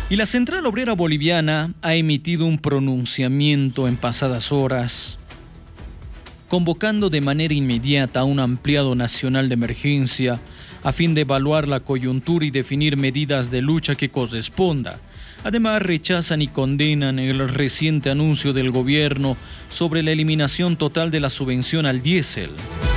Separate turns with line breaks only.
Y la Central Obrera Boliviana ha emitido un pronunciamiento en pasadas horas, convocando de manera inmediata a un ampliado nacional de emergencia a fin de evaluar la coyuntura y definir medidas de lucha que corresponda. Además, rechazan y condenan el reciente anuncio del gobierno sobre la eliminación total de la subvención al diésel.